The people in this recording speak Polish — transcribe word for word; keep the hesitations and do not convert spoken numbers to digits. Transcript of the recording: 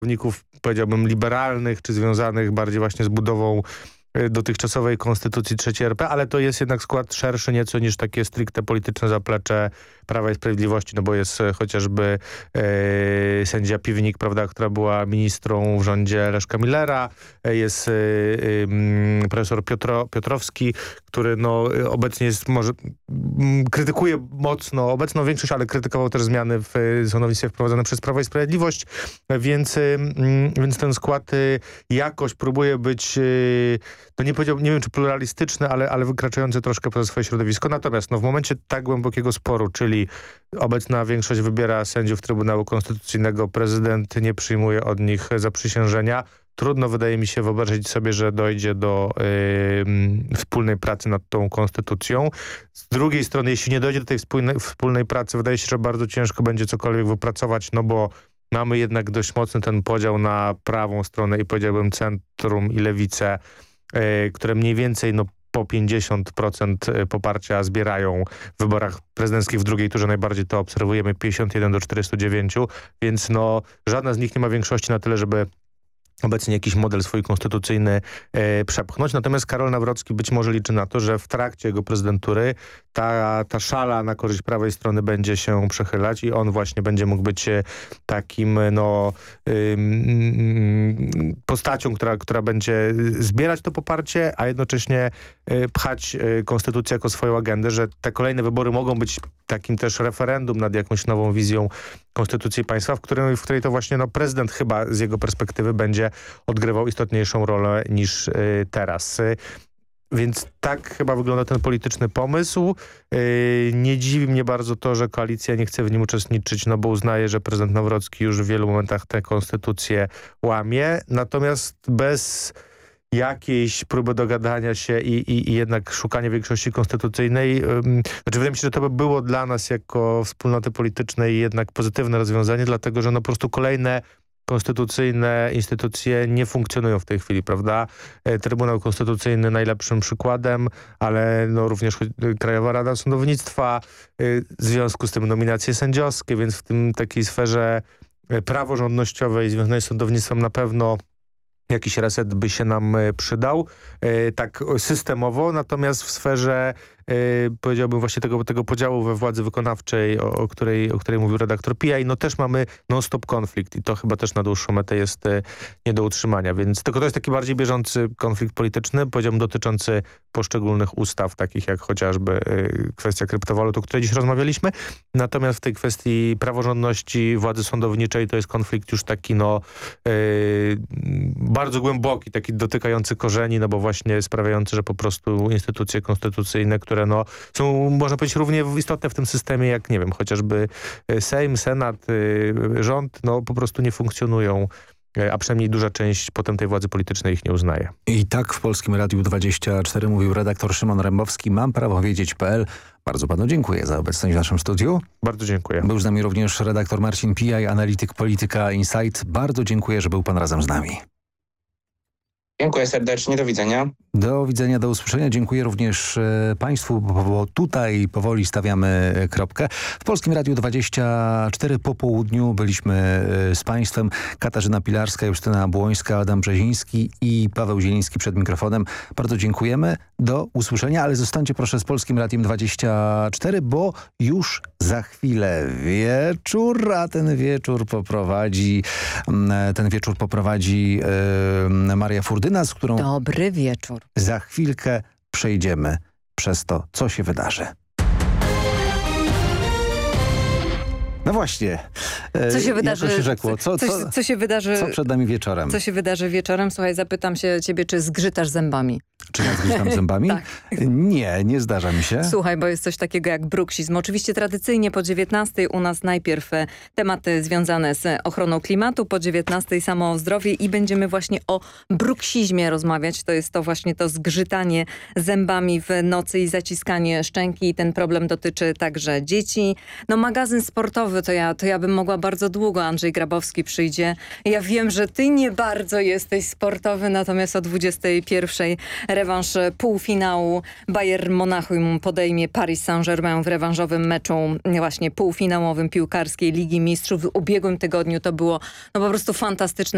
pracowników, powiedziałbym, liberalnych, czy związanych bardziej właśnie z budową dotychczasowej konstytucji trzeciej R P, ale to jest jednak skład szerszy nieco niż takie stricte polityczne zaplecze Prawa i Sprawiedliwości, no bo jest chociażby e, sędzia Piwnik, prawda, która była ministrą w rządzie Leszka Millera, jest e, e, profesor Piotro, Piotrowski, który no obecnie jest, może m, krytykuje mocno obecną większość, ale krytykował też zmiany w sądownictwie wprowadzone przez Prawo i Sprawiedliwość, więc, m, więc ten skład y, jakoś próbuje być y, no nie powiedziałbym, nie wiem czy pluralistyczny, ale, ale wykraczający troszkę poza swoje środowisko. Natomiast no, w momencie tak głębokiego sporu, czyli obecna większość wybiera sędziów Trybunału Konstytucyjnego, prezydent nie przyjmuje od nich zaprzysiężenia, trudno wydaje mi się wyobrazić sobie, że dojdzie do yy, wspólnej pracy nad tą konstytucją. Z drugiej strony, jeśli nie dojdzie do tej wspólnej, wspólnej pracy, wydaje się, że bardzo ciężko będzie cokolwiek wypracować, no bo mamy jednak dość mocny ten podział na prawą stronę i powiedziałbym centrum i lewicę, yy, które mniej więcej no po pięćdziesiąt procent poparcia zbierają w wyborach prezydenckich w drugiej turze. Najbardziej to obserwujemy pięćdziesiąt jeden do czterdziestu dziewięciu, więc no żadna z nich nie ma większości na tyle, żeby obecnie jakiś model swój konstytucyjny e, przepchnąć. Natomiast Karol Nawrocki być może liczy na to, że w trakcie jego prezydentury ta, ta szala na korzyść prawej strony będzie się przechylać i on właśnie będzie mógł być takim no, ym, postacią, która, która będzie zbierać to poparcie, a jednocześnie y, pchać y, konstytucję jako swoją agendę, że te kolejne wybory mogą być takim też referendum nad jakąś nową wizją konstytucji państwa, w, którym, w której to właśnie no, prezydent chyba z jego perspektywy będzie odgrywał istotniejszą rolę niż y, teraz. Y, Więc tak chyba wygląda ten polityczny pomysł. Yy, nie dziwi mnie bardzo to, że koalicja nie chce w nim uczestniczyć, no bo uznaje, że prezydent Nawrocki już w wielu momentach tę konstytucję łamie. Natomiast bez jakiejś próby dogadania się i, i, i jednak szukania większości konstytucyjnej. Yy, znaczy wydaje mi się, że to by było dla nas jako wspólnoty politycznej jednak pozytywne rozwiązanie, dlatego że no po prostu kolejne konstytucyjne instytucje nie funkcjonują w tej chwili, prawda? Trybunał Konstytucyjny najlepszym przykładem, ale no również Krajowa Rada Sądownictwa, w związku z tym nominacje sędziowskie, więc w tym takiej sferze praworządnościowej związanej z sądownictwem na pewno jakiś reset by się nam przydał, tak systemowo, natomiast w sferze powiedziałbym właśnie tego, tego podziału we władzy wykonawczej, o, o, której, o której mówił redaktor P I, no też mamy non-stop konflikt i to chyba też na dłuższą metę jest nie do utrzymania, więc tylko to jest taki bardziej bieżący konflikt polityczny, powiedziałbym dotyczący poszczególnych ustaw, takich jak chociażby kwestia kryptowalut, o której dziś rozmawialiśmy, natomiast w tej kwestii praworządności, władzy sądowniczej to jest konflikt już taki no yy, bardzo głęboki, taki dotykający korzeni, no bo właśnie sprawiający, że po prostu instytucje konstytucyjne, które no, są, można powiedzieć, równie istotne w tym systemie, jak, nie wiem, chociażby Sejm, Senat, rząd, no po prostu nie funkcjonują, a przynajmniej duża część potem tej władzy politycznej ich nie uznaje. I tak w Polskim Radiu dwadzieścia cztery mówił redaktor Szymon Rębowski. Mam prawo wiedzieć kropka p l. Bardzo panu dziękuję za obecność w naszym studiu. Bardzo dziękuję. Był z nami również redaktor Marcin Pijaj, analityk Polityka Insight. Bardzo dziękuję, że był pan razem z nami. Dziękuję serdecznie, do widzenia. Do widzenia, do usłyszenia. Dziękuję również e, państwu, bo, bo tutaj powoli stawiamy kropkę. W Polskim Radiu dwadzieścia cztery po południu byliśmy e, z państwem. Katarzyna Pilarska, Justyna Błońska, Adam Brzeziński i Paweł Zieliński przed mikrofonem. Bardzo dziękujemy. Do usłyszenia, ale zostańcie proszę z Polskim Radiem dwadzieścia cztery, bo już za chwilę wieczór, a ten wieczór poprowadzi ten wieczór poprowadzi e, Maria Furdyna, z którą Dobry wieczór. Za chwilkę przejdziemy przez to, co się wydarzy. No właśnie. Co się wydarzy? Jak to się rzekło? Co, co, co, co się wydarzy? Co przed nami wieczorem? Co się wydarzy wieczorem? Słuchaj, zapytam się ciebie, czy zgrzytasz zębami? Czy ja zgrzytam zębami? Tak. Nie, nie zdarza mi się. Słuchaj, bo jest coś takiego jak bruksizm. Oczywiście tradycyjnie po dziewiętnastej u nas najpierw tematy związane z ochroną klimatu, po dziewiętnastej samo zdrowie i będziemy właśnie o bruksizmie rozmawiać. To jest to właśnie to zgrzytanie zębami w nocy i zaciskanie szczęki. I ten problem dotyczy także dzieci. No magazyn sportowy to ja, to ja bym mogła bardzo długo. Andrzej Grabowski przyjdzie. Ja wiem, że ty nie bardzo jesteś sportowy, natomiast o dwudziestej pierwszej rewanż półfinału. Bayern Monachium podejmie Paris Saint-Germain w rewanżowym meczu właśnie półfinałowym piłkarskiej Ligi Mistrzów. W ubiegłym tygodniu to było no po prostu fantastyczne